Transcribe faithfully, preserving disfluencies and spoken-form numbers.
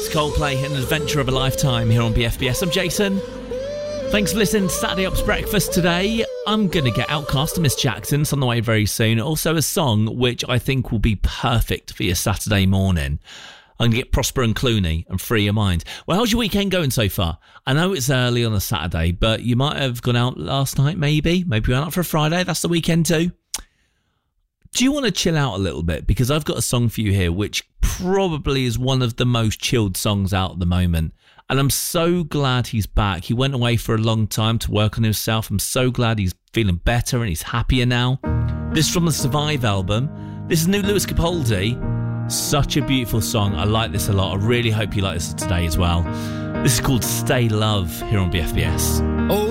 Coldplay, An Adventure of a Lifetime here on B F B S. I'm Jason. Thanks for listening to Saturday Ops Breakfast today. I'm going to get Outcast and Miss Jackson's on the way very soon. Also a song which I think will be perfect for your Saturday morning. I'm going to get Prosper and Clooney and Free Your Mind. Well, how's your weekend going so far? I know it's early on a Saturday, but you might have gone out last night, maybe. Maybe you went out for a Friday. That's the weekend too. Do you want to chill out a little bit? Because I've got a song for you here, which probably is one of the most chilled songs out at the moment. And I'm so glad he's back. He went away for a long time to work on himself. I'm so glad he's feeling better and he's happier now. This is from the Survive album. This is new Lewis Capaldi. Such a beautiful song. I like this a lot. I really hope you like this today as well. This is called Stay Love here on B F B S. Oh.